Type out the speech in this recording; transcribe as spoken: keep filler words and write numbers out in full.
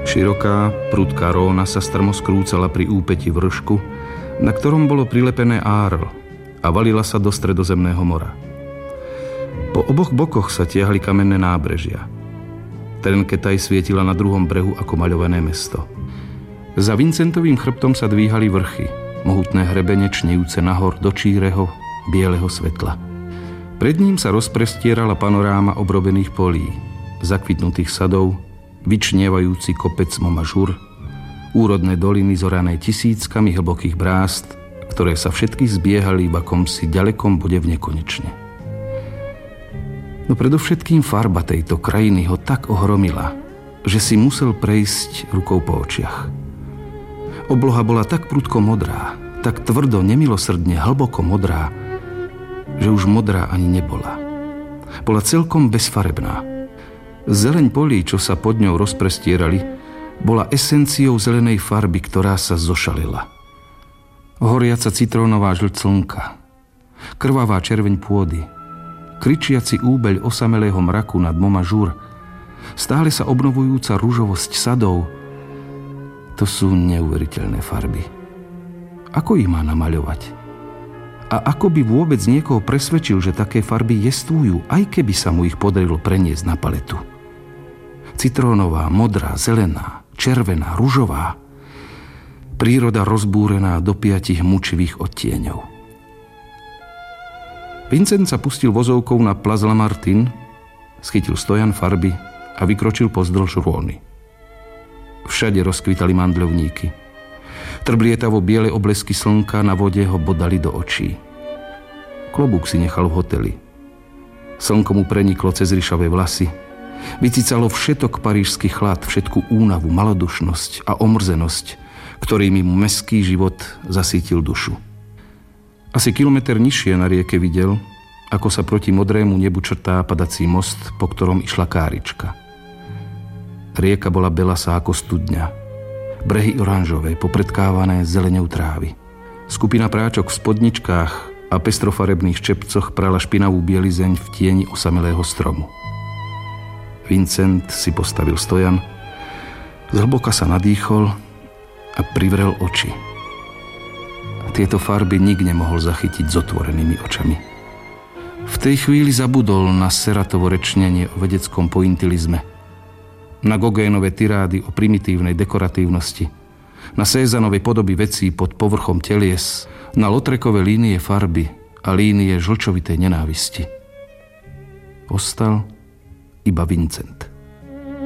Široká, prudká róna sa strmo skrúcala pri úpeti vršku, na ktorom bolo prilepené árl a valila sa do Stredozemného mora. Po oboch bokoch sa tiahli kamenné nábrežia. Trenketaj svietila na druhom brehu ako maľované mesto. Za Vincentovým chrbtom sa dvíhali vrchy, mohutné hrebene čnejúce nahor do číreho, bieleho svetla. Pred ním sa rozprestierala panoráma obrobených polí, zakvitnutých sadov, vyčnievajúci kopec Momažur, úrodné doliny zorané tisíckami hlbokých brást, ktoré sa všetky zbiehali v akomsi ďalekom bode v nekonečne. No predovšetkým farba tejto krajiny ho tak ohromila, že si musel prejsť rukou po očiach. Obloha bola tak prudko modrá, tak tvrdo, nemilosrdne, hlboko modrá, že už modrá ani nebola. Bola celkom bezfarebná. Zeleň polí, čo sa pod ňou rozprestierali, bola esenciou zelenej farby, ktorá sa zošalila. Horiaca citrónová žlť slnka, krvavá červeň pôdy, kričiaci úbeľ osamelého mraku nad Momažur, stále sa obnovujúca ružovosť sadov, to sú neuveriteľné farby. Ako ich má namaľovať? A ako by vôbec niekoho presvedčil, že také farby jestvujú, aj keby sa mu ich podarilo preniesť na paletu? Citrónová, modrá, zelená, červená, ružová. Príroda rozbúrená do piatich mučivých odtieňov. Vincent sa pustil vozovkou na Place Lamartine, schytil stojan farby a vykročil pozdĺž Róny. Všade rozkvitali mandľovníky. Trblietavo biele oblesky slnka na vode ho bodali do očí. Klobúk si nechal v hoteli. Slnko mu preniklo cez ryšavé vlasy. Vycicalo všetok parížsky chlad, všetku únavu, malodušnosť a omrzenosť, ktorými mu mestský život zasítil dušu. Asi kilometr nižšie na rieke videl, ako sa proti modrému nebu črtá padací most, po ktorom išla kárička. Rieka bola belasá ako studňa, brehy oranžové, popredkávané zeleňou trávy. Skupina práčok v spodničkách a pestrofarebných čepcoch prala špinavú bielizeň v tieni osamelého stromu. Vincent si postavil stojan, zhlboka sa nadýchol a privrel oči. A tieto farby nik nemohol zachytiť s otvorenými očami. V tej chvíli zabudol na Seratovo rečnenie o vedeckom pointilizme, na Gogénove tirády o primitívnej dekoratívnosti, na Cézanove podoby vecí pod povrchom telies, na Lautrecove línie farby a línie žlčovitej nenávisti. Ostal iba Vincent.